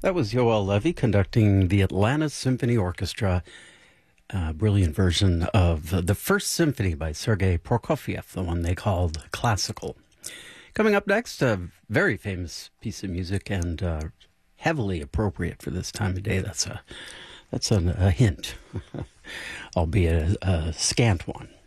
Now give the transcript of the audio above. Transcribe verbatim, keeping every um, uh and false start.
That was Yoel Levy conducting the Atlanta Symphony Orchestra, a brilliant version of the, the First Symphony by Sergei Prokofiev, the one they called classical. Coming up next, a very famous piece of music and uh, heavily appropriate for this time of day. That's a that's a, a hint, albeit a, a scant one.